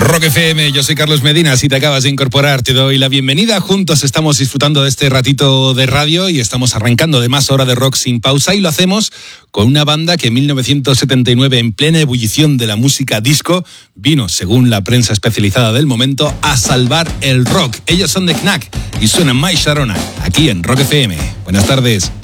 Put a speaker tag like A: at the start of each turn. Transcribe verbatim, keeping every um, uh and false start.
A: Rock F M, yo soy Carlos Medina, si te acabas de incorporar te doy la bienvenida. Juntos estamos disfrutando de este ratito de radio y estamos arrancando de más hora de rock sin pausa, y lo hacemos con una banda que en mil novecientos setenta y nueve, en plena ebullición de la música disco, vino, según la prensa especializada del momento, a salvar el rock. Ellos son The Knack y suenan My Sharona, aquí en Rock F M. Buenas tardes.